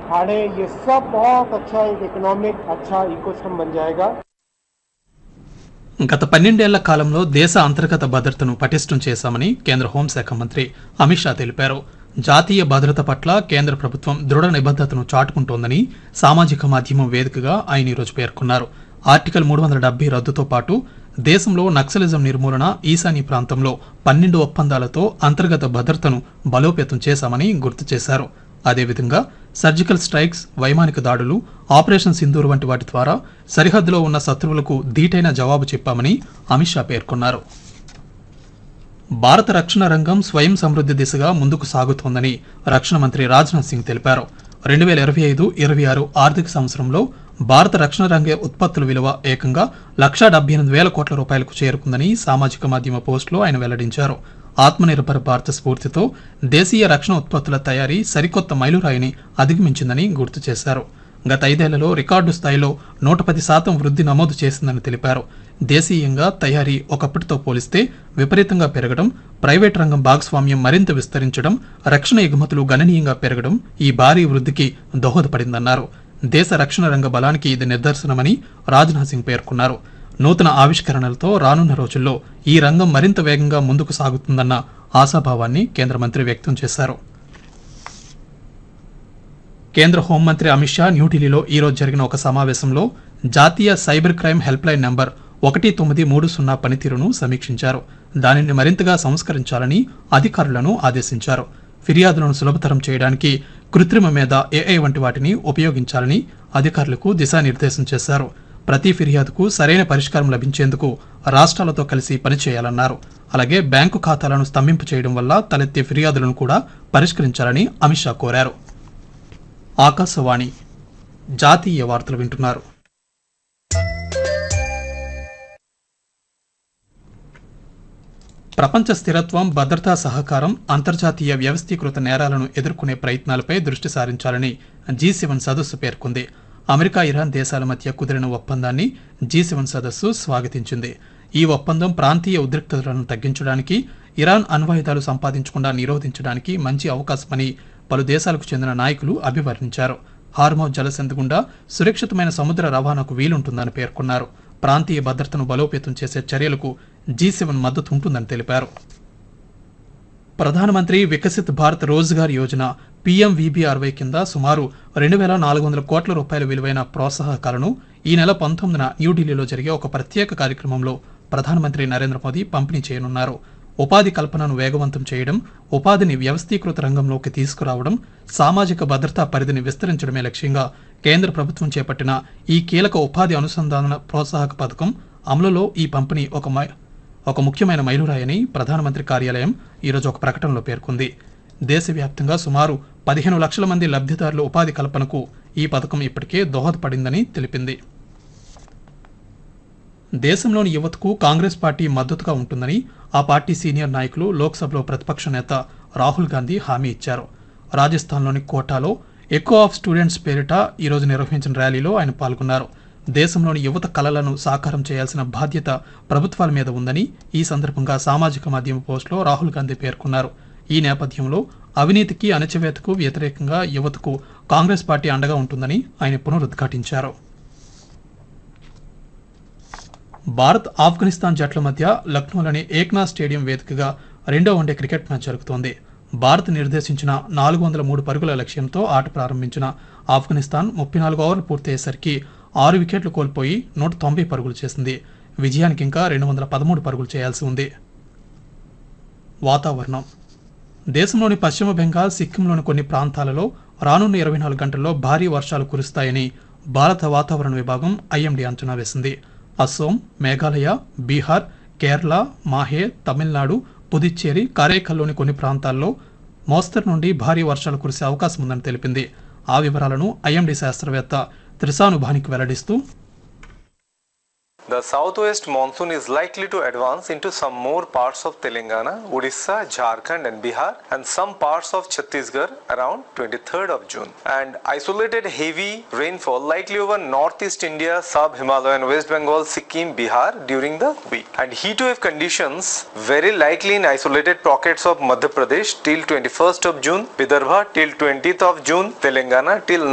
खाड़े, ये सब बहुत अच्छा एक इकोनॉमिक अच्छा इकोसिस्टम बन जाएगा। గత 12 కాలంలో దేశ అంతర్గత భద్రతను పటిష్టం చేశామని కేంద్ర హోంశాఖ మంత్రి అమిత్ షా తెలిపారు. జాతీయ భద్రత పట్ల కేంద్ర ప్రభుత్వం దృఢ నిబద్దతను చాటుకుంటోందని సామాజిక మాధ్యమం వేదికగా ఆయన ఈరోజు పేర్కొన్నారు. ఆర్టికల్ 370 రద్దుతో పాటు దేశంలో నక్సలిజం నిర్మూలన, ఈశాన్య ప్రాంతంలో 12 ఒప్పందాలతో అంతర్గత భద్రతను బలోపేతం చేశామని గుర్తు చేశారు. అదేవిధంగా సర్జికల్ స్ట్రైక్స్, వైమానిక దాడులు, ఆపరేషన్ సింధూర్ వంటి వాటి ద్వారా సరిహద్దులో ఉన్న శత్రువులకు ధీటైన జవాబు చెప్పామని అమిత్ షా పేర్కొన్నారు. భారత రక్షణ రంగం స్వయం సమృద్ధి దిశగా ముందుకు సాగుతోందని రక్షణ మంత్రి రాజ్నాథ్ సింగ్ తెలిపారు. 2025-26 ఆర్థిక సంవత్సరంలో భారత రక్షణ రంగ ఉత్పత్తుల విలువ ఏకంగా 1,78,000 కోట్ల రూపాయలకు చేరుకుందని సామాజిక మాధ్యమ పోస్టులో ఆయన వెల్లడించారు. ఆత్మనిర్భర్ భారత్ స్ఫూర్తితో దేశీయ రక్షణ ఉత్పత్తుల తయారీ సరికొత్త మైలురాయిని అధిగమించిందని గుర్తు చేశారు. గత 5 ఏళ్లలో రికార్డు స్థాయిలో 110% వృద్ధి నమోదు చేసిందని తెలిపారు. దేశీయంగా తయారీ ఒకప్పటితో పోలిస్తే విపరీతంగా పెరగడం, ప్రైవేట్ రంగం భాగస్వామ్యం మరింత విస్తరించడం, రక్షణ ఎగుమతులు గణనీయంగా పెరగడం ఈ భారీ వృద్ధికి దోహదపడిందన్నారు. దేశ రక్షణ రంగ బలానికి ఇది నిదర్శనమని రాజ్నాథ్ సింగ్ పేర్కొన్నారు. నూతన ఆవిష్కరణలతో రానున్న రోజుల్లో ఈ రంగం మరింత వేగంగా ముందుకు సాగుతుందన్న ఆశాభావాన్ని కేంద్ర మంత్రి వ్యక్తం చేశారు. కేంద్ర హోంమంత్రి అమిత్ షా న్యూఢిల్లీలో ఈరోజు జరిగిన ఒక సమావేశంలో జాతీయ cyber crime help line number 1930 పనితీరును సమీక్షించారు. దానిని మరింతగా సంస్కరించాలని అధికారులను ఆదేశించారు. ఫిర్యాదులను సులభతరం చేయడానికి కృత్రిమ మేధ, ఏఐ వంటి వాటిని ఉపయోగించాలని అధికారులకు దిశానిర్దేశం చేశారు. ప్రతి ఫిర్యాదుకు సరైన పరిష్కారం లభించేందుకు రాష్ట్రాలతో కలిసి పనిచేయాలన్నారు. అలాగే బ్యాంకు ఖాతాలను స్తంభింపు చేయడం వల్ల తలెత్తే ఫిర్యాదులను కూడా పరిష్కరించాలని అమిత్ షా కోరారు. ఆకాశవాణి జాతీయ వార్తలు వింటున్నారు. ప్రపంచ స్థిరత్వం, భద్రతా సహకారం, అంతర్జాతీయ వ్యవస్థీకృత నేరాలను ఎదుర్కొనే ప్రయత్నాలపై దృష్టి సారించాలని G7 సదస్సు పేర్కొంది. అమెరికా, ఇరాన్ దేశాల మధ్య కుదిరిన ఒప్పందాన్ని G7 సదస్సు స్వాగతించింది. ఈ ఒప్పందం ప్రాంతీయ ఉద్రిక్తతలను తగ్గించడానికి, ఇరాన్ అణ్వాయుధాలు సంపాదించకుండా నిరోధించడానికి మంచి అవకాశమని పలు దేశాలకు చెందిన నాయకులు అభివర్ణించారు. హార్మౌజ్ జలసంధి గుండా సురక్షితమైన సముద్ర రవాణాకు వీలుంటుందని పేర్కొన్నారు. ప్రాంతీయ భద్రతను బలోపేతం చేసే చర్యలకు G7 మద్దతు ఉంటుందని తెలిపారు. ప్రధానమంత్రి వికసిత్ భారత్ రోజ్గార్ యోజన PMVBRY కింద సుమారు 2,400 కోట్ల రూపాయల విలువైన ప్రోత్సాహకాలను ఈ నెల 19న న్యూఢిల్లీలో జరిగే ఒక ప్రత్యేక కార్యక్రమంలో ప్రధానమంత్రి నరేంద్ర మోదీ పంపిణీ చేయనున్నారు. ఉపాధి కల్పనను వేగవంతం చేయడం, ఉపాధిని వ్యవస్థీకృత రంగంలోకి తీసుకురావడం, సామాజిక భద్రతా పరిధిని విస్తరించడమే లక్ష్యంగా కేంద్ర ప్రభుత్వం చేపట్టిన ఈ కీలక ఉపాధి అనుసంధాన ప్రోత్సాహక పథకం అమలులో ఈ పంపిణీ ఒక ముఖ్యమైన మైలురాయని ప్రధానమంత్రి కార్యాలయం ఈరోజు ఒక ప్రకటనలో పేర్కొంది. దేశవ్యాప్తంగా సుమారు 15 లక్షల మంది లబ్ధిదారుల ఉపాధి కల్పనకు ఈ పథకం ఇప్పటికే దోహదపడిందని తెలిపింది. దేశంలోని యువతకు కాంగ్రెస్ పార్టీ మద్దతుగా ఉంటుందని ఆ పార్టీ సీనియర్ నాయకులు, లోక్సభలో ప్రతిపక్ష నేత రాహుల్ గాంధీ హామీ ఇచ్చారు. రాజస్థాన్లోని కోటాలో ఎకో ఆఫ్ స్టూడెంట్స్ పేరిట ఈరోజు నిర్వహించిన ర్యాలీలో ఆయన పాల్గొన్నారు. దేశంలోని యువత కలలను సాకారం చేయాల్సిన బాధ్యత ప్రభుత్వాల మీద ఉందని ఈ సందర్భంగా సామాజిక మాధ్యమ పోస్టులో రాహుల్ గాంధీ పేర్కొన్నారు. ఈ నేపథ్యంలో అవినీతికి, అణచివేతకు వ్యతిరేకంగా యువతకు కాంగ్రెస్ పార్టీ అండగా ఉంటుందని ఆయన పునరుద్ఘాటించారు. భారత్, ఆఫ్ఘనిస్తాన్ జట్ల మధ్య లక్నోలోని ఏక్నాథ్ స్టేడియం వేదికగా 2వ వన్డే క్రికెట్ మ్యాచ్ జరుగుతోంది. భారత్ నిర్దేశించిన 403 పరుగుల లక్ష్యంతో ఆట ప్రారంభించిన ఆఫ్ఘనిస్తాన్ 34 ఓవర్లు పూర్తయ్యేసరికి 6 వికెట్లు కోల్పోయి 190 పరుగులు చేసింది. విజయానికి ఇంకా 213 పరుగులు చేయాల్సి ఉంది. వాతావరణం. దేశంలోని పశ్చిమ బెంగాల్, సిక్కింలోని కొన్ని ప్రాంతాలలో రానున్న 24 గంటల్లో భారీ వర్షాలు కురుస్తాయని భారత వాతావరణ విభాగం IMD అంచనా వేసింది. అస్సోం, మేఘాలయ, బీహార్, కేరళ, మాహే, తమిళనాడు, పుదుచ్చేరి, కారైకల్లోని కొన్ని ప్రాంతాల్లో మోస్తరు నుండి భారీ వర్షాలు కురిసే అవకాశం ఉందని తెలిపింది. ఆ వివరాలను IMD శాస్త్రవేత్త త్రిసాను భానికి వెల్లడిస్తూ, The southwest monsoon is likely to advance into some more parts of Telangana, Odisha, Jharkhand and Bihar and some parts of Chhattisgarh around 23rd of June. And isolated heavy rainfall likely over northeast India, sub-Himalayan, West Bengal, Sikkim, Bihar during the week. And heatwave conditions very likely in isolated pockets of Madhya Pradesh till 21st of June, Vidarbha till 20th of June, Telangana till